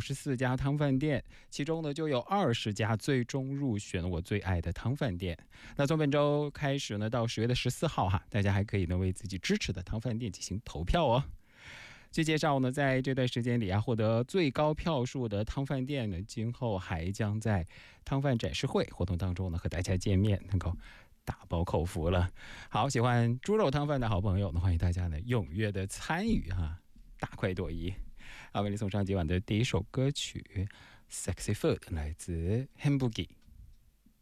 54家汤饭店，其中呢就有20家最终入选我最爱的汤饭店。那从本周开始呢，到10月14号大家还可以呢为自己支持的汤饭店进行投票哦。据介绍呢，在这段时间里获得最高票数的汤饭店呢，今后还将在汤饭展示会活动当中呢和大家见面，能够大饱口福了。好，喜欢猪肉汤饭的好朋友呢，欢迎大家呢踊跃的参与大快朵颐。为你送上今晚的第一首歌曲《Sexy Food》，来自 Hamburgi。